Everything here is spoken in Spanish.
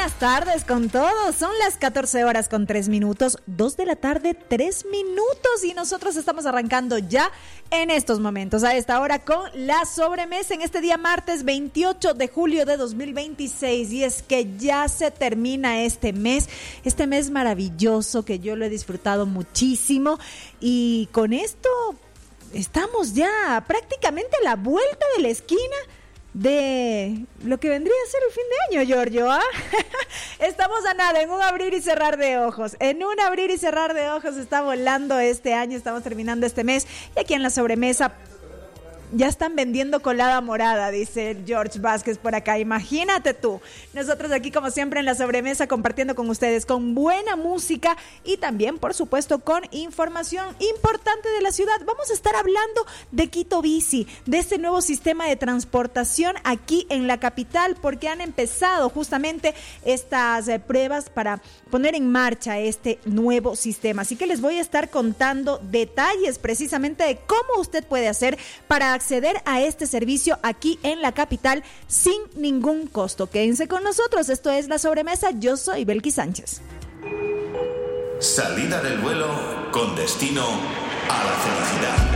buenas tardes con todos. Son las 14 horas con 3 minutos, 2 de la tarde, 3 minutos y nosotros estamos arrancando ya en estos momentos, a esta hora con la sobremesa en este día martes 28 de julio de 2026 y es que ya se termina este mes maravilloso que yo lo he disfrutado muchísimo y con esto estamos ya prácticamente a la vuelta de la esquina de lo que vendría a ser el fin de año, Giorgio, ¿ah? Estamos a nada, en un abrir y cerrar de ojos. En un abrir y cerrar de ojos está volando este año, estamos terminando este mes. Y aquí en la sobremesa ya están vendiendo colada morada, dice George Vázquez por acá. Imagínate tú. Nosotros aquí, como siempre, en la sobremesa compartiendo con ustedes con buena música y también, por supuesto, con información importante de la ciudad. Vamos a estar hablando de Quito Bici, de este nuevo sistema de transportación aquí en la capital, porque han empezado justamente estas pruebas para poner en marcha este nuevo sistema. Así que les voy a estar contando detalles precisamente de cómo usted puede hacer para acceder a este servicio aquí en la capital sin ningún costo. Quédense con nosotros, esto es La Sobremesa, yo soy Belkis Sánchez. Salida del vuelo con destino a la felicidad.